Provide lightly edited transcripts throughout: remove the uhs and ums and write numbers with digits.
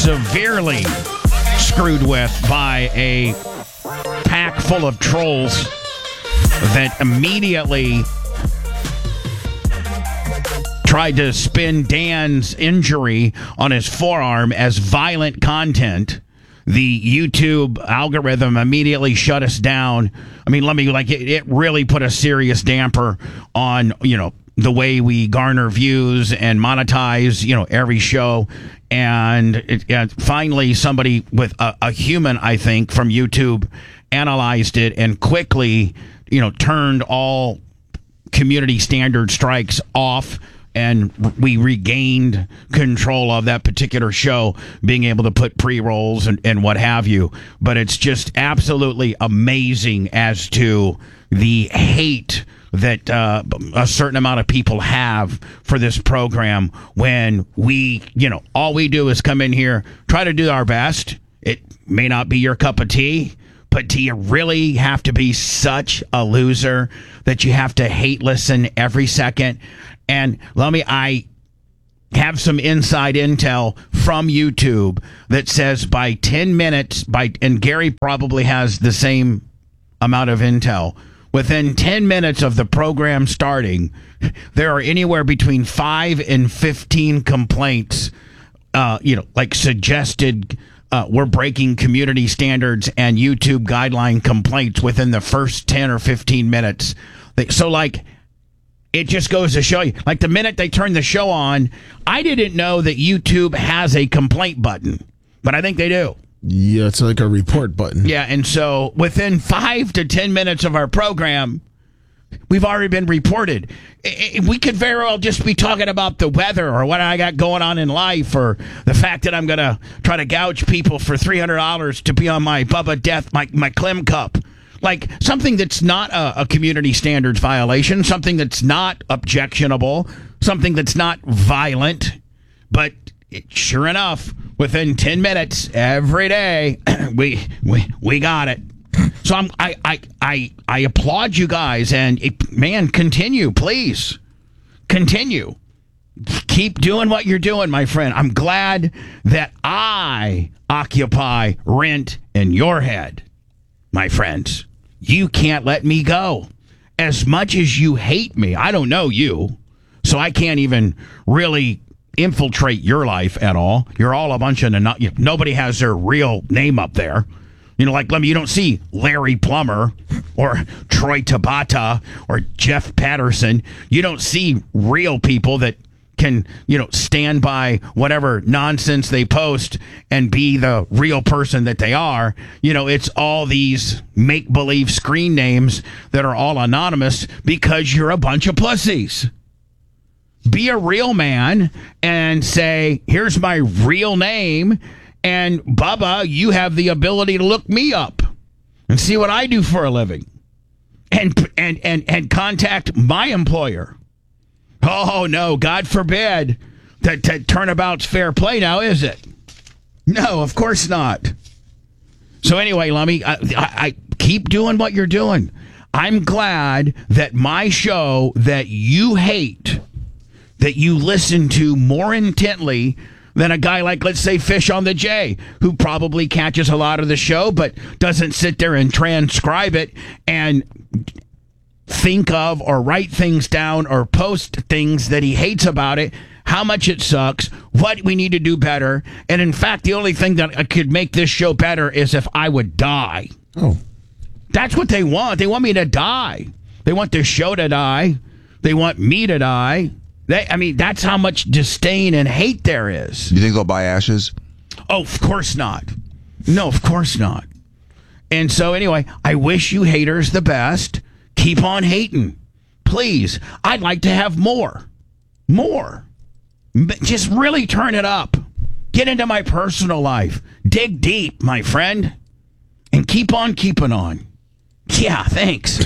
severely screwed with by a pack full of trolls that immediately tried to spin Dan's injury on his forearm as violent content. The YouTube algorithm immediately shut us down. I mean, it really put a serious damper on, the way we garner views and monetize, every show. And finally, somebody with a human, I think, from YouTube analyzed it and quickly, turned all community standard strikes off. And we regained control of that particular show, being able to put pre-rolls and what have you. But it's just absolutely amazing as to the hate that a certain amount of people have for this program when we, all we do is come in here, try to do our best. It may not be your cup of tea, but do you really have to be such a loser that you have to hate listen every second? And I have some inside intel from YouTube that says by 10 minutes, and Gary probably has the same amount of intel, within 10 minutes of the program starting, there are anywhere between 5 and 15 complaints, suggested we're breaking community standards and YouTube guideline complaints within the first 10 or 15 minutes. It just goes to show you, the minute they turn the show on, I didn't know that YouTube has a complaint button, but I think they do. Yeah, it's like a report button. Yeah, and so within 5 to 10 minutes of our program, we've already been reported. We could very well just be talking about the weather or what I got going on in life or the fact that I'm going to try to gouge people for $300 to be on my Bubba Death, my Clem Cup. Like something that's not a community standards violation, something that's not objectionable, something that's not violent. But sure enough, within 10 minutes every day, we got it. So I applaud you guys, and continue, please. Continue. Keep doing what you're doing, my friend. I'm glad that I occupy rent in your head, my friends. You can't let me go. As much as you hate me, I don't know you, so I can't even really infiltrate your life at all. You're all a bunch of nobody has their real name up there. You don't see Larry Plummer or Troy Tabata or Jeff Patterson. You don't see real people that can, stand by whatever nonsense they post and be the real person that they are. It's all these make-believe screen names that are all anonymous because you're a bunch of pussies. Be a real man and say, here's my real name, and Bubba, you have the ability to look me up and see what I do for a living and contact my employer. Oh, no, God forbid that turnabout's fair play now, is it? No, of course not. So anyway, Lummy, I keep doing what you're doing. I'm glad that my show that you hate, that you listen to more intently than a guy like, let's say, Fish on the J, who probably catches a lot of the show but doesn't sit there and transcribe it and think of or write things down or post things that he hates about it, how much it sucks, what we need to do better. And in fact, the only thing that could make this show better is if I would die. Oh. That's what they want. They want me to die. They want the show to die. They want me to die. That's how much disdain and hate there is. You think they'll buy ashes? Oh, of course not. No, of course not. And so anyway, I wish you haters the best. Keep on hating. Please. I'd like to have more. More. Just really turn it up. Get into my personal life. Dig deep, my friend. And keep on keeping on. Yeah, thanks.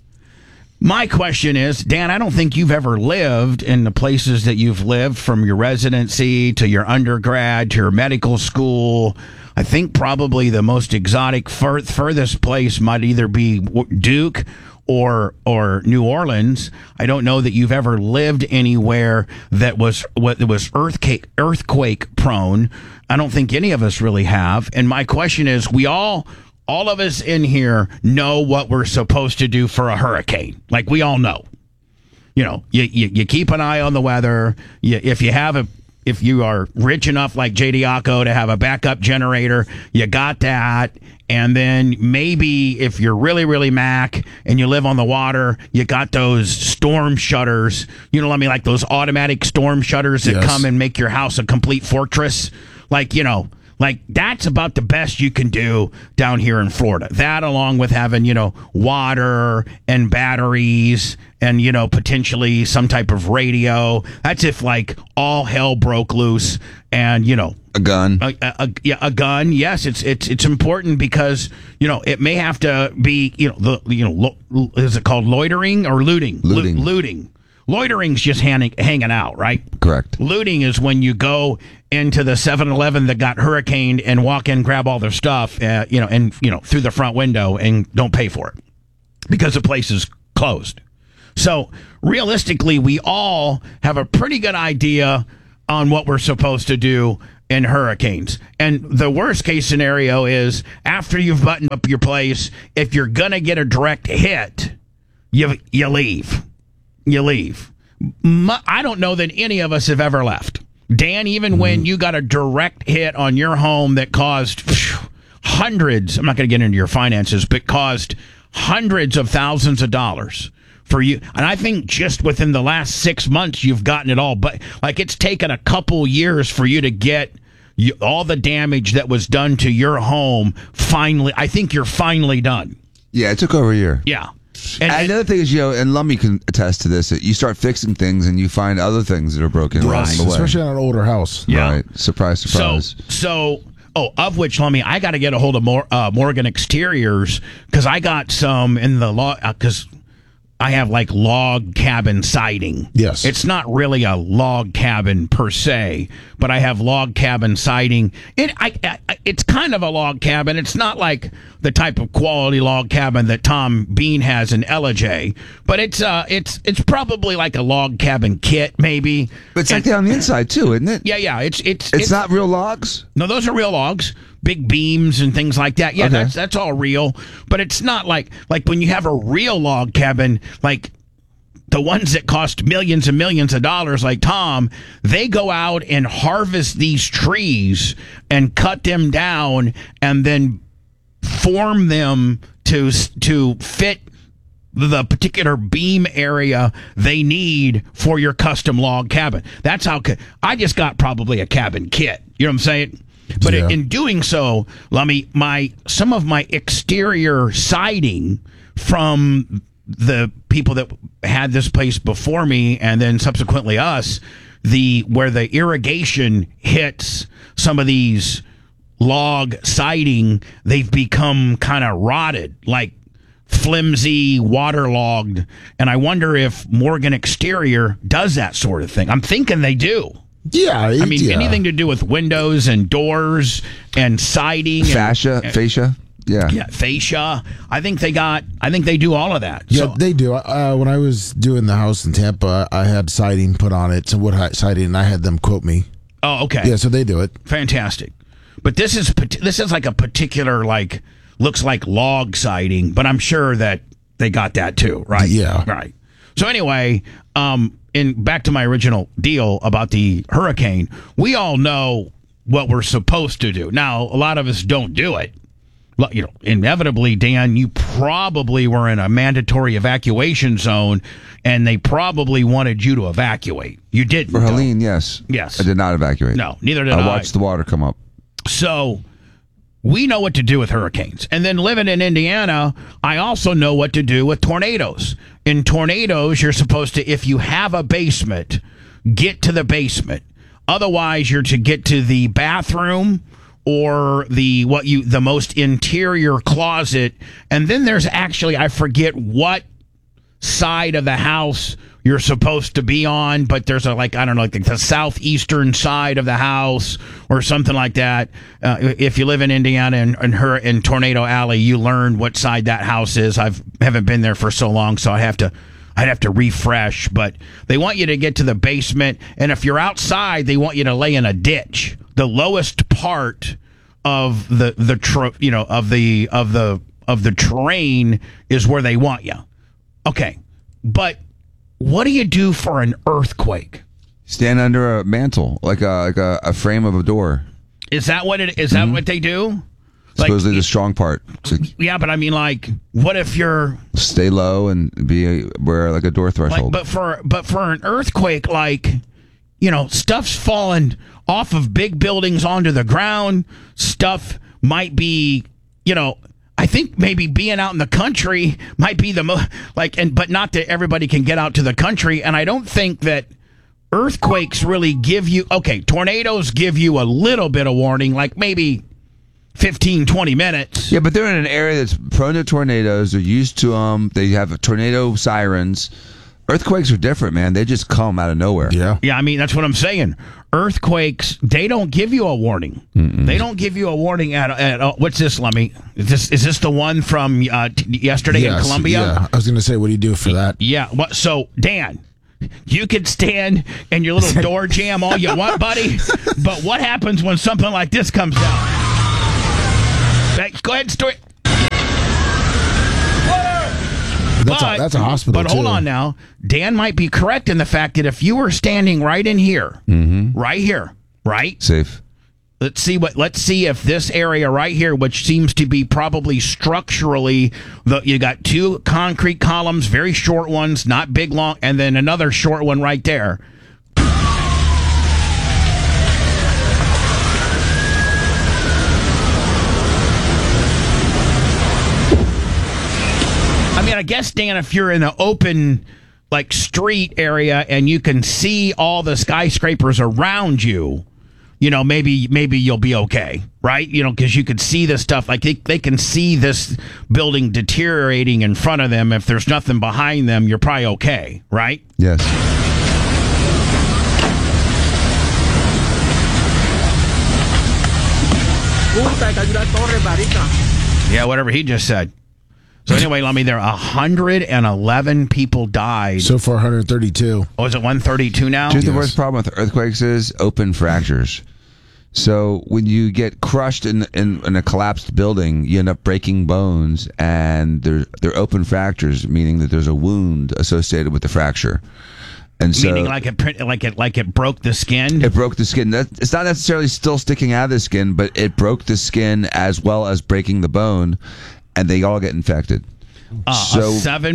My question is, Dan, I don't think you've ever lived in the places that you've lived, from your residency to your undergrad to your medical school. I think probably the most exotic, furthest place might either be Duke or New Orleans. I don't know that you've ever lived anywhere that was earthquake prone. I don't think any of us really have. And my question is, all of us in here know what we're supposed to do for a hurricane. Like, we all know. You know, you keep an eye on the weather. If you are rich enough like J. Diaco to have a backup generator, you got that. And then maybe if you're really, really Mac and you live on the water, you got those storm shutters. You know what I mean? Like those automatic storm shutters that come and make your house a complete fortress. Like, you know, like that's about the best you can do down here in Florida. That along with having, you know, water and batteries and, you know, potentially some type of radio. That's if like all hell broke loose and, you know, a gun. A gun. Yes, it's important because, you know, it may have to be, is it called loitering or looting? Looting. Loitering's just hanging out, right? Correct. Looting is when you go into the 7-Eleven that got hurricaned and walk in, grab all their stuff, through the front window and don't pay for it because the place is closed. So realistically, we all have a pretty good idea on what we're supposed to do in hurricanes. And the worst case scenario is after you've buttoned up your place, if you're going to get a direct hit, you leave. You leave. I don't know that any of us have ever left. Dan, even when you got a direct hit on your home that caused hundreds, I'm not going to get into your finances, but caused hundreds of thousands of dollars for you. And I think just within the last 6 months, you've gotten it all. But like it's taken a couple years for you to get all the damage that was done to your home. Finally, I think you're finally done. Yeah, it took over a year. Yeah. And another thing is, and Lummy can attest to this, that you start fixing things and you find other things that are broken along the way. Especially on an older house. Yeah. Right. Surprise, surprise. Of which, Lummy, I got to get a hold of Morgan Exteriors because I got some in the law, because I have like log cabin siding. Yes. It's not really a log cabin per se, but I have log cabin siding. It's kind of a log cabin. It's not like the type of quality log cabin that Tom Bean has in Ellijay, but it's probably like a log cabin kit maybe. But it's like that on the inside too, isn't it? Yeah. It's not real logs? No, those are real logs. Big beams and things like that. Yeah, okay. That's all real. But it's not like when you have a real log cabin, like the ones that cost millions and millions of dollars, like Tom, they go out and harvest these trees and cut them down and then form them to fit the particular beam area they need for your custom log cabin. That's how I just got probably a cabin kit. You know what I'm saying? But in doing so, Lummy, some of my exterior siding from the people that had this place before me and then subsequently us, where the irrigation hits some of these log siding, they've become kind of rotted, like flimsy, waterlogged. And I wonder if Morgan Exterior does that sort of thing. I'm thinking they do. Yeah, I mean, anything to do with windows and doors and siding, fascia. Yeah, fascia. I think they do all of that. Yeah, they do. When I was doing the house in Tampa, I had siding put on it, some wood siding, and I had them quote me. Oh, okay. Yeah, so they do it. Fantastic. But this is like a particular looks like log siding, but I'm sure that they got that too, right? Yeah, right. So anyway, back to my original deal about the hurricane, we all know what we're supposed to do. Now, a lot of us don't do it. You know, inevitably, Dan, you probably were in a mandatory evacuation zone, and they probably wanted you to evacuate. You didn't. For Helene, yes. Yes. I did not evacuate. No, neither did I. I watched the water come up. So we know what to do with hurricanes. And then living in Indiana, I also know what to do with tornadoes. In tornadoes, you're supposed to, if you have a basement, get to the basement. Otherwise, you're to get to the bathroom or the most interior closet. And then there's actually, I forget what side of the house you're supposed to be on, but there's like the southeastern side of the house or something like that. If you live in Indiana and Tornado Alley, you learn what side that house is. Haven't been there for so long, so I'd have to refresh. But they want you to get to the basement, and if you're outside, they want you to lay in a ditch. The lowest part of the terrain is where they want you. Okay, but what do you do for an earthquake? Stand under a mantle, like a frame of a door. Is that what it is? That what they do? Supposedly the strong part. Yeah, but I mean, like, what if you're stay low and wear like a door threshold? But for an earthquake, like, stuff's falling off of big buildings onto the ground. Stuff might be, I think maybe being out in the country might be the most but not that everybody can get out to the country. And I don't think that earthquakes really give you, tornadoes give you a little bit of warning, like maybe 15, 20 minutes. Yeah, but they're in an area that's prone to tornadoes. They're used to them. They have tornado sirens. Earthquakes are different, man. They just come out of nowhere. Yeah. Yeah, I mean, that's what I'm saying. Earthquakes, they don't give you a warning. Mm-mm. They don't give you a warning at all. What's this, Lummy? Is this the one from yesterday in Columbia? Yeah, I was going to say, what do you do for that? Yeah, so, Dan, you can stand in your little door jam all you want, buddy, but what happens when something like this comes down? Go ahead and start. That's a hospital, But hold on now. Dan might be correct in the fact that if you were standing right in here, right here, right? Safe. Let's see if this area right here, which seems to be probably structurally, you got two concrete columns, very short ones, not big, long, and then another short one right there. I mean, I guess, Dan, if you're in an open, street area and you can see all the skyscrapers around you, maybe you'll be okay, right? Because you could see this stuff. Like, they can see this building deteriorating in front of them. If there's nothing behind them, you're probably okay, right? Yes. Yeah, whatever he just said. So anyway, let me there. 111 people died. So far, 132. Oh, is it 132 now? Dude, the worst problem with earthquakes is open fractures. So when you get crushed in a collapsed building, you end up breaking bones, and they're open fractures, meaning that there's a wound associated with the fracture. And so, meaning like it broke the skin. It broke the skin. It's not necessarily still sticking out of the skin, but it broke the skin as well as breaking the bone. And they all get infected. So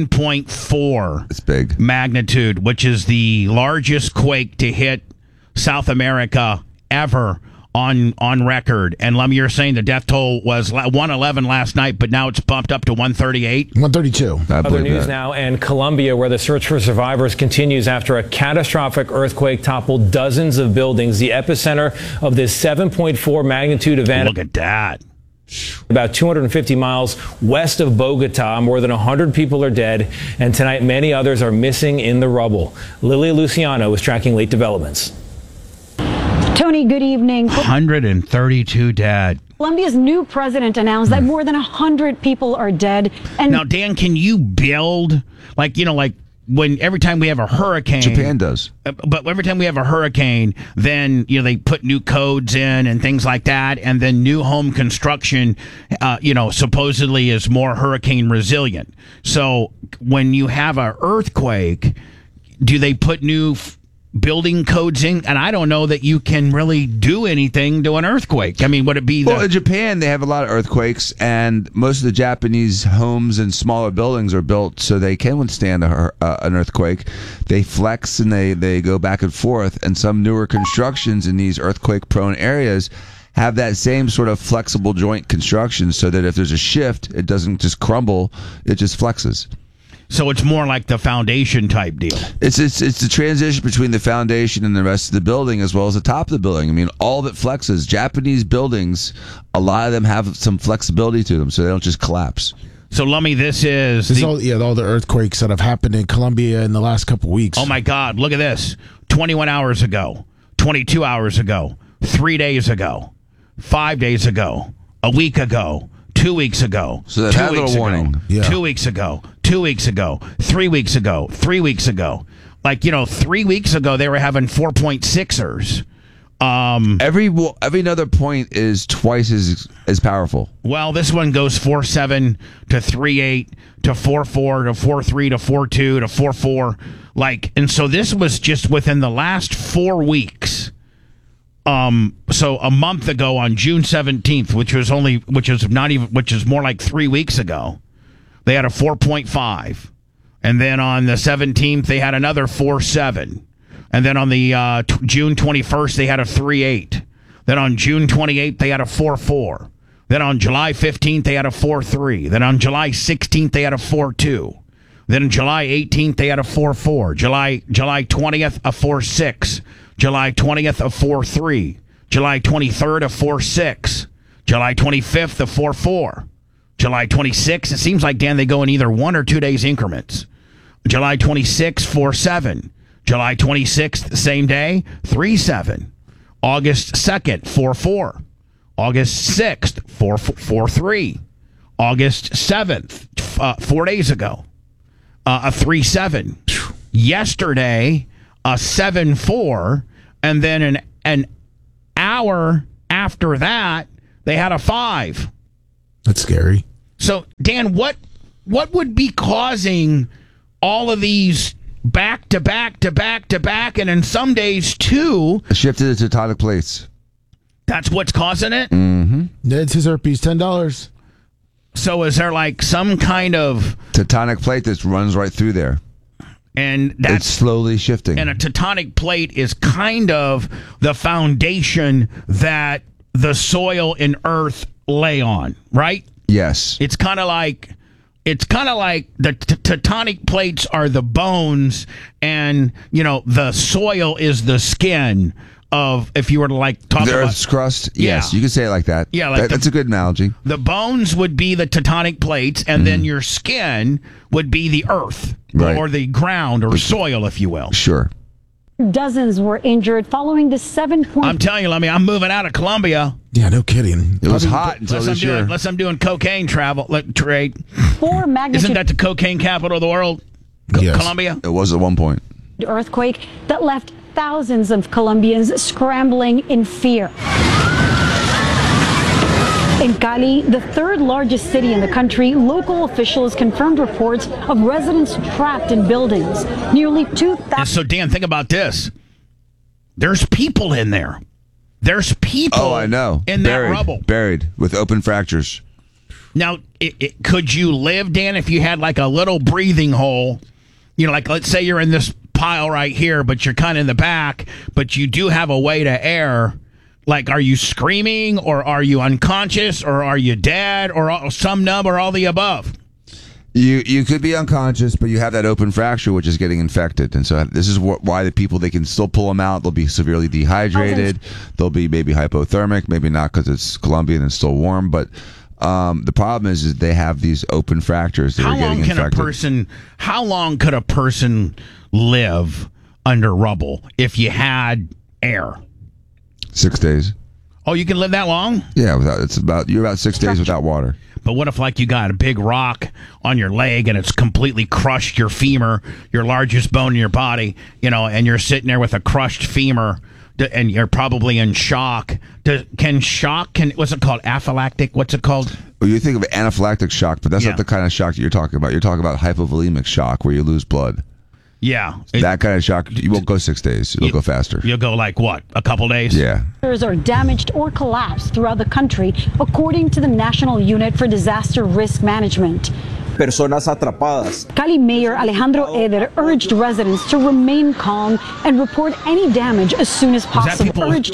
7.4 it's big magnitude, which is the largest quake to hit South America ever on record. And Lummy, you're saying the death toll was 111 last night, but now it's bumped up to 138? 132. Other news now in Colombia, where the search for survivors continues after a catastrophic earthquake toppled dozens of buildings. The epicenter of this 7.4 magnitude event. Look at that. About 250 miles west of Bogota. More than 100 people are dead, and tonight many others are missing in the rubble. Lilia Luciano is tracking late developments. Tony, good evening. 132 dead. Colombia's new president announced that more than 100 people are dead. And now, Dan, can you build, when every time we have a hurricane, Japan does. But every time we have a hurricane, then they put new codes in and things like that, and then new home construction, supposedly is more hurricane resilient. So when you have an earthquake, do they put new building codes in? And I don't know that you can really do anything to an earthquake. I mean, would it be well, in Japan, they have a lot of earthquakes, and most of the Japanese homes and smaller buildings are built so they can withstand an earthquake. They flex and they go back and forth, and some newer constructions in these earthquake-prone areas have that same sort of flexible joint construction so that if there's a shift, it doesn't just crumble, it just flexes. So it's more like the foundation type deal. It's the transition between the foundation and the rest of the building, as well as the top of the building. I mean, all of it flexes. Japanese buildings, a lot of them have some flexibility to them, so they don't just collapse. So, Lummy, this is all the earthquakes that have happened in Colombia in the last couple weeks. Oh, my God. Look at this. 21 hours ago, 22 hours ago, 3 days ago, 5 days ago, a week ago, 2 weeks ago. So they've had a little warning. Yeah. 2 weeks ago, 2 weeks ago, 3 weeks ago, 3 weeks ago. 3 weeks ago, they were having 4.6ers. Every another point is twice as powerful. Well, this one goes 4.7 to 3.8 to 4.4 to 4.3 to 4.2 to 4.4. And so this was just within the last 4 weeks. So a month ago on June 17th, which is more like 3 weeks ago, they had a 4.5. And then on the 17th, they had another 4.7. And then on the June 21st, they had a 3.8. Then on June 28th, they had a 4.4. Then on July 15th, they had a 4.3. Then on July 16th, they had a 4.2. Then July 18th, they had a 4.4. July 20th, a 4.6. July 20th, a 4.3. July 23rd, a 4.6. July 25th, a 4.4. July 26th, it seems like, Dan, they go in either 1 or 2 days increments. July 26th, 4.7. July 26th, the same day, 3.7. August 2nd, 4.4. August 6th, 4.3. August 7th, 4 days ago, a 3.7. Yesterday, a 7.4. And then an hour after that, they had a 5. That's scary. So, Dan, what would be causing all of these back to back to back to back, and in some days two? A shift to the tectonic plates. That's what's causing it? Mm-hmm. Ned's his herpes, $10. So is there some kind of tectonic plate that runs right through there? And that's it's slowly shifting. And a tectonic plate is kind of the foundation that the soil and earth lay on, right? Yes. It's kind of like the tectonic plates are the bones, and the soil is the skin of, if you were to talk the about Earth's crust. Yes, Yeah. you could say it like that. Yeah, that's a good analogy. The bones would be the tectonic plates, and then your skin would be the earth, Right. or the ground, or soil, if you will. Sure. Dozens were injured following the 7-point. I'm telling you, I'm moving out of Colombia. Yeah, no kidding. It was hot until Unless this year. unless I'm doing cocaine trade. 4 magnitude Isn't that the cocaine capital of the world? Yes. Colombia? It was at one point. earthquake that left thousands of Colombians scrambling in fear. In Cali, the third largest city in the country, local officials confirmed reports of residents trapped in buildings. Nearly 2,000. And so, Dan, think about this. There's people in there. There's people Oh, I know. in that rubble. Buried with open fractures. Now, could you live, Dan, if you had a little breathing hole? Let's say you're in this pile right here, but you're kind of in the back, but you do have a way to air. Are you screaming, or are you unconscious, or are you dead, or some nub, or all the above? You could be unconscious, but you have that open fracture, which is getting infected. And so this is why the people, they can still pull them out. They'll be severely dehydrated. They'll be maybe hypothermic, maybe not because it's Colombia and it's still warm. But the problem is they have these open fractures that are getting infected. How long could a person live under rubble if you had air? 6 days. Oh, you can live that long? Yeah, you're about 6 days without water. But what if you got a big rock on your leg and it's completely crushed your femur, your largest bone in your body, and you're sitting there with a crushed femur, and you're probably in shock. What's it called? Anaphylactic? What's it called? Well, you think of anaphylactic shock, but that's not the kind of shock that you're talking about. You're talking about hypovolemic shock, where you lose blood. Yeah. That kind of shock, you won't go 6 days. You'll go faster. You'll go what? A couple days? Yeah. Are damaged or collapsed throughout the country, according to the National Unit for Disaster Risk Management. Personas atrapadas. Cali Mayor Alejandro Eder urged residents to remain calm and report any damage as soon as possible.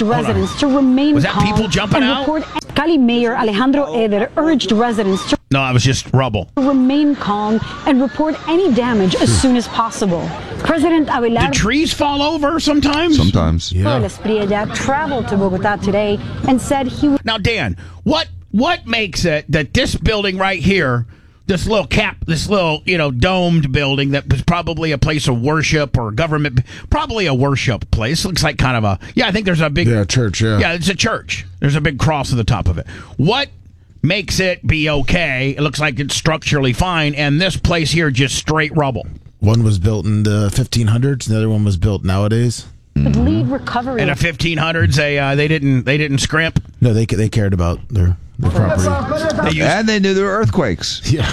Was that people jumping out? Cali Mayor Alejandro Eder urged residents to No, it was just rubble. remain calm and report any damage as soon as possible. President Abelardo Did trees fall over sometimes? Sometimes. Yeah. Espriella traveled to Bogota today and said he would. Now, Dan, what makes it that this building right here, this little domed building that was probably a place of worship or government, probably a worship place. Looks like kind of I think there's a big church. Yeah, it's a church. There's a big cross at the top of it. What makes it be okay? It looks like it's structurally fine, and this place here just straight rubble. One was built in the 1500s, and the other one was built nowadays. Could lead recovery. In the 1500s, they didn't scrimp. No, they cared about their property. And they knew there were earthquakes. Yeah.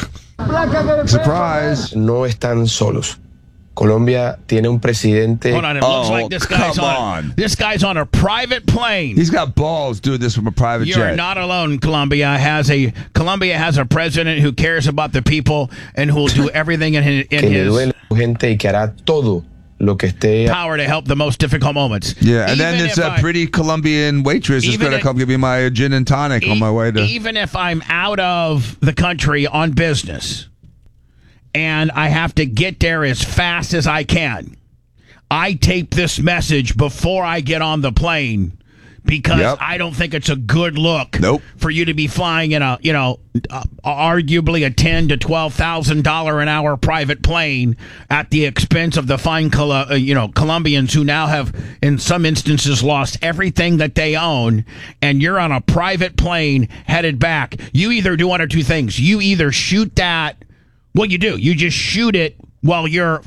Surprise. No están solos. Colombia tiene un presidente. Hold on, it looks like this guy's on a private plane. He's got balls doing this from a private jet. You're not alone. Colombia has a president who cares about the people and who will do everything in his gente y que hará todo lo que esté power to help the most difficult moments. Yeah, and then this pretty Colombian waitress is going to come give me my gin and tonic on my way to. Even if I'm out of the country on business and I have to get there as fast as I can, I tape this message before I get on the plane because I don't think it's a good look for you to be flying in a, arguably a $10,000 to $12,000 an hour private plane at the expense of the fine, Colombians who now have, in some instances, lost everything that they own, and you're on a private plane headed back. You either do one or two things. You either shoot that. Well, you do. You just shoot it while you're,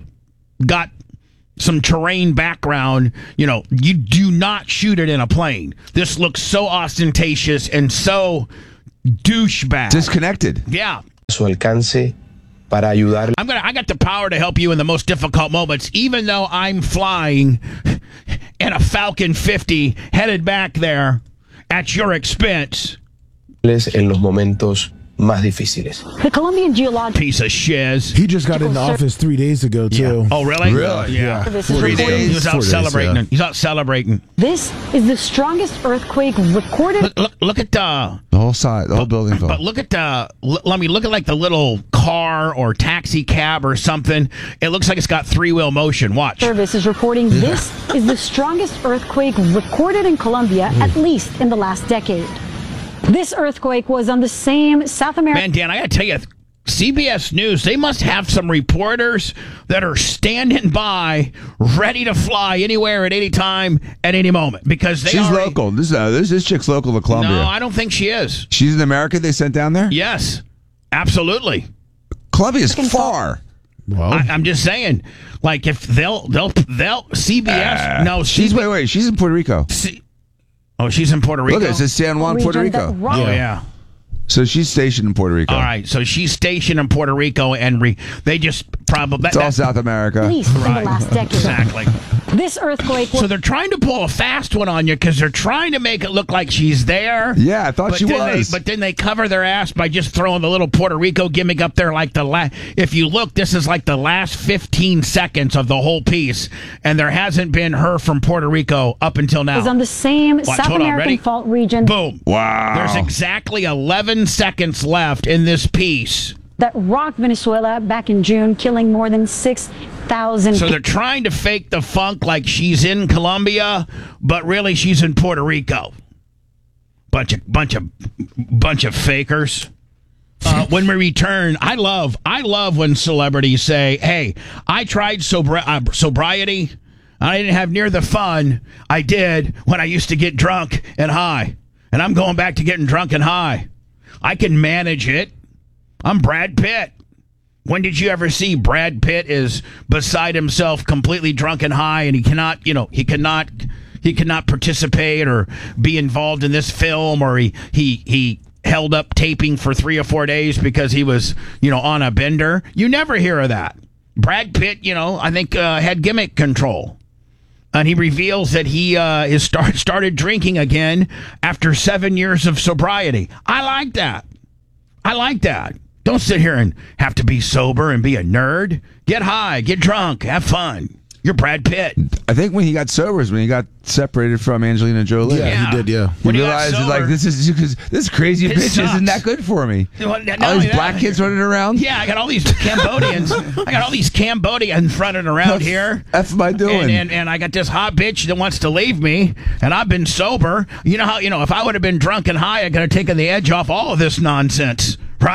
got some terrain background. You do not shoot it in a plane. This looks so ostentatious and so douchebag. Disconnected. Yeah. Su alcance para ayudar. I got the power to help you in the most difficult moments, even though I'm flying in a Falcon 50 headed back there at your expense. En los momentos más difíciles. The Colombian Geological piece of shiz. He just got into office 3 days ago too. Yeah. Oh, really? Really? Yeah. 3 days. He was out celebrating. He's out celebrating. This is the strongest earthquake recorded. Look at the whole side, the whole building. But look at look at like the little car or taxi cab or something. It looks like it's got 3-wheel motion. Watch. Service is reporting this is the strongest earthquake recorded in Colombia, at least in the last decade. This earthquake was on the same South American... Man, Dan, I got to tell you, CBS News, they must have some reporters that are standing by, ready to fly anywhere at any time, at any moment. Because she's local. This chick's local to Colombia. No, I don't think she is. She's an American they sent down there? Yes, absolutely. Colombia's far. Well, I'm just saying, like, if they'll CBS... no, she's in Puerto Rico. Oh, she's in Puerto Rico? Look, it says San Juan, Puerto Rico. Oh, yeah. So she's stationed in Puerto Rico. All right, so she's stationed in Puerto Rico, and they just probably... It's all South America. At least in the last decade. Exactly. This earthquake... So they're trying to pull a fast one on you because they're trying to make it look like she's there. Yeah, I thought she was. But then they cover their ass by just throwing the little Puerto Rico gimmick up there like if you look, this is like the last 15 seconds of the whole piece, and there hasn't been her from Puerto Rico up until now. Is on the same South American fault region. Boom. Wow. There's exactly 11 seconds left in this piece. That rocked Venezuela back in June, killing more than 6,000. So they're trying to fake the funk like she's in Colombia, but really she's in Puerto Rico. Bunch of fakers. When we return, I love when celebrities say, "Hey, I tried sobriety. I didn't have near the fun I did when I used to get drunk and high, and I'm going back to getting drunk and high. I can manage it. I'm Brad Pitt." When did you ever see Brad Pitt is beside himself, completely drunk and high, and he cannot participate or be involved in this film, or he held up taping for 3 or 4 days because he was, on a bender? You never hear of that. Brad Pitt, I think had gimmick control. And he reveals that he started drinking again after 7 years of sobriety. I like that. Don't sit here and have to be sober and be a nerd. Get high, get drunk, have fun. You're Brad Pitt. I think when he got sober is when he got separated from Angelina Jolie. Yeah, he did, yeah. He realized, this crazy bitch isn't that good for me. All these black kids running around. Yeah, I got all these Cambodians. Running around here. F am I doing? And I got this hot bitch that wants to leave me, and I've been sober. You know how, if I would have been drunk and high, I could have taken the edge off all of this nonsense, right?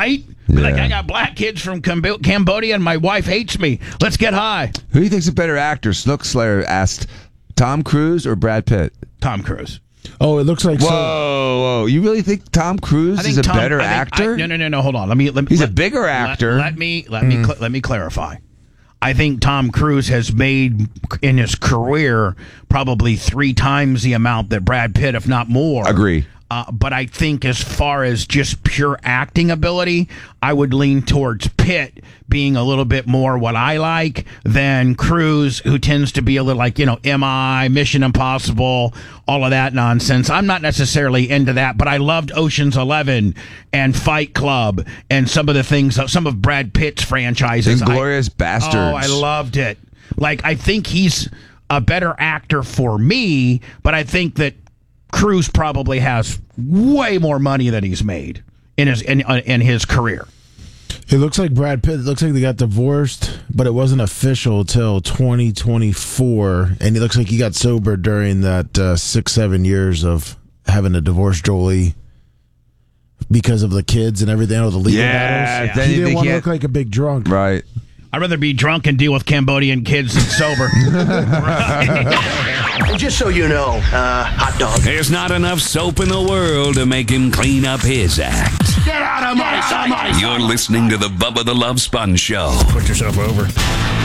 Like, I got black kids from Cambodia, and my wife hates me. Let's get high. Who do you think's a better actor? Snook Slayer asked Tom Cruise or Brad Pitt? Tom Cruise. Oh, it looks like Whoa. You really think Tom Cruise is a better actor? No. Hold on. Let me. He's a bigger actor. Let me clarify. I think Tom Cruise has made in his career probably 3 times the amount that Brad Pitt, if not more. Agree. But I think as far as just pure acting ability, I would lean towards Pitt being a little bit more what I like than Cruise, who tends to be a little like, MI, Mission Impossible, all of that nonsense. I'm not necessarily into that, but I loved Ocean's 11 and Fight Club and some of the things, some of Brad Pitt's franchises. Inglourious Bastards. Oh, I loved it. Like, I think he's a better actor for me, but I think that Cruise probably has way more money than he's made in his career. It looks like Brad Pitt. It looks like they got divorced, but it wasn't official till 2024. And it looks like he got sober during that 6-7 years of having to divorce Jolie because of the kids and everything. All the legal battles. Then He didn't want to look like a big drunk. Right. I'd rather be drunk and deal with Cambodian kids than sober. And just so you know, hot dog. There's not enough soap in the world to make him clean up his act. Get out of my sight! You're listening to the Bubba the Love Sponge Show. Put yourself over.